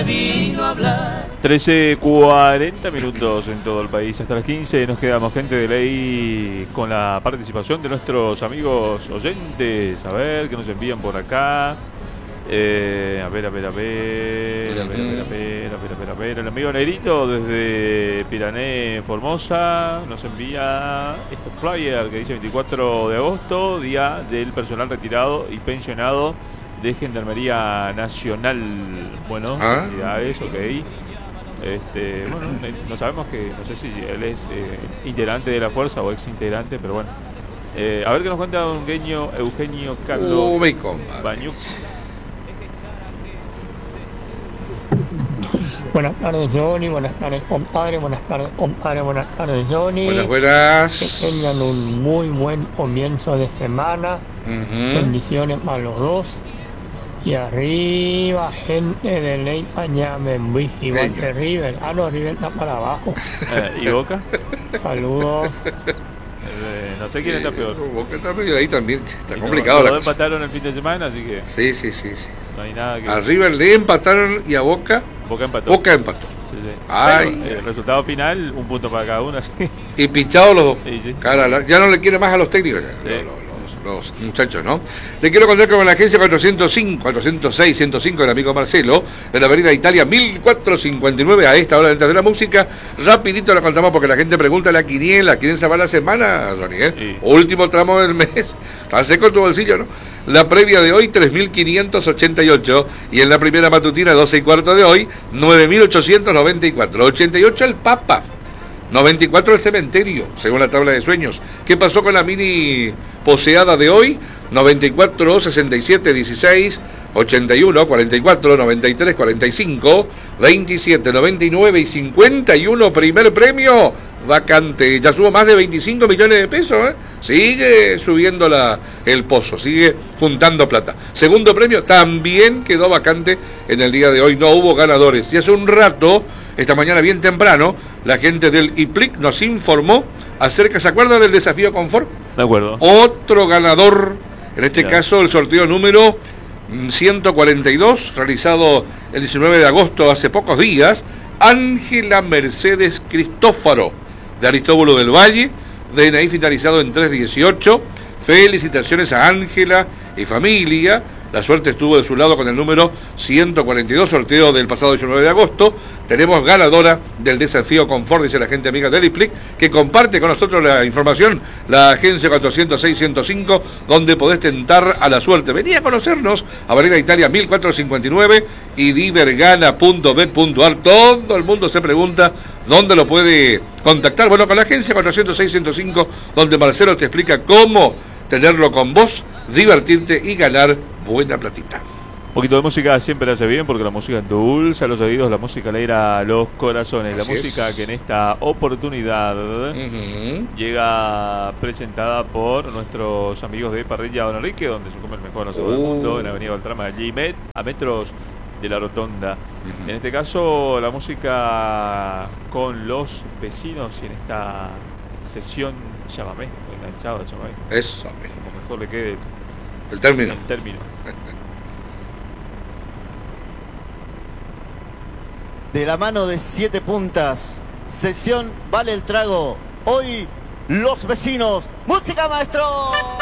13:40 minutos en todo el país. Hasta las 15 nos quedamos, gente de ley, con la participación de nuestros amigos oyentes. A ver, que nos envían por acá. A ver. El amigo Negrito desde Pirané, Formosa, nos envía este flyer que dice 24 de agosto, día del personal retirado y pensionado de Gendarmería Nacional. Bueno, felicidades, ok. Bueno, no sabemos no sé si él es integrante de la fuerza o ex integrante, pero bueno. A ver qué nos cuenta don Eugenio Carlos Bañuc. Buenas tardes, Johnny. Buenas tardes, compadre. Buenas tardes, compadre. Buenas tardes, Johnny. Buenas. Que tengan un muy buen comienzo de semana. Bendiciones para los dos. Y arriba, gente de ley Pañamenbuí, igual que River. No, River está para abajo. ¿Y Boca? Saludos. No sé quién está peor. Boca está peor, ahí también está complicado. Los dos empataron el fin de semana, así que... Sí. No hay nada que... A River le empataron y a Boca... Boca empató. Sí. Ay, el resultado final, un punto para cada uno. Así. Y pichados los dos. Sí. Ya no le quiere más a los técnicos. Sí. Los muchachos, ¿no? Le quiero contar con la agencia 406-105 del amigo Marcelo, de la Avenida Italia 1459, a esta hora dentro de la música. Rapidito lo contamos porque la gente pregunta la quiniela. ¿Quién se va la semana, Johnny? Sí. Último tramo del mes. Está seco tu bolsillo, ¿no? La previa de hoy, 3.588. Y en la primera matutina, 12:15 de hoy, 9.894. 88 el Papa. 94 el cementerio, según la tabla de sueños. ¿Qué pasó con la mini poseada de hoy? 94, 67, 16, 81, 44, 93, 45, 27, 99 y 51. Primer premio vacante. Ya subo más de 25 millones de pesos, ¿eh? Sigue subiendo el pozo, sigue juntando plata. Segundo premio también quedó vacante en el día de hoy. No hubo ganadores. Y hace un rato, esta mañana bien temprano, la gente del IPLIC nos informó acerca, ¿se acuerda del desafío Confort? De acuerdo. Otro ganador, en este caso el sorteo número 142, realizado el 19 de agosto, hace pocos días, Ángela Mercedes Cristófaro, de Aristóbulo del Valle, DNI finalizado en 318. Felicitaciones a Ángela y familia. La suerte estuvo de su lado con el número 142, sorteo del pasado 19 de agosto. Tenemos ganadora del desafío Confort, dice la gente amiga del IPLIC, que comparte con nosotros la información, la agencia 406-105, donde podés tentar a la suerte. Venía a conocernos, Avenida Italia 1459 y divergana.bet.ar. Todo el mundo se pregunta dónde lo puede contactar. Bueno, con la agencia 406-105, donde Marcelo te explica cómo tenerlo con vos, divertirte y ganar buena platita. Un poquito de música siempre hace bien, porque la música endulza los oídos, la música alegra los corazones. La música que en esta oportunidad llega presentada por nuestros amigos de Parrilla Don Enrique, donde se come el mejor asado del mundo, en la avenida Valtrama, allí a metros de la rotonda. En este caso, la música con los vecinos y en esta sesión chamamé, enganchado chamamé. Eso, como mejor le quede el término. De la mano de 7 puntas, sesión Vale el Trago. Hoy, los vecinos. ¡Música, maestro!